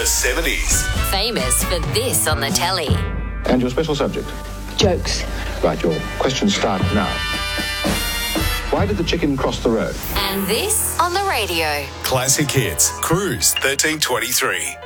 the 70s. Famous for this on the telly. And your special subject? Jokes. Right, your questions start now. Why did the chicken cross the road? And this on the radio. Classic Hits, Cruise 1323.